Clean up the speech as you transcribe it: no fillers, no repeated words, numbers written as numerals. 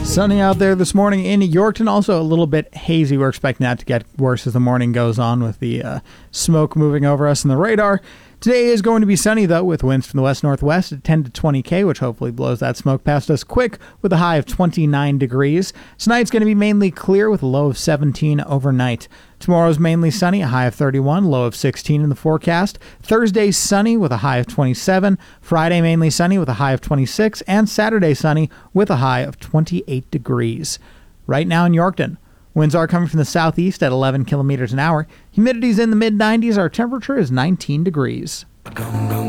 Sunny out there this morning in Yorkton. Also a little bit hazy. We're expecting that to get worse as the morning goes on with the smoke moving over us in the radar. Today is going to be sunny, though, with winds from the west-northwest at 10 to 20 k, which hopefully blows that smoke past us quick, with a high of 29 degrees. Tonight's going to be mainly clear with a low of 17 overnight. Tomorrow's mainly sunny, a high of 31, low of 16 in the forecast. Thursday, sunny with a high of 27. Friday, mainly sunny with a high of 26. And Saturday, sunny with a high of 28 degrees. Right now in Yorkton, winds are coming from the southeast at 11 kilometers an hour. Humidity's in the mid-90s. Our temperature is 19 degrees.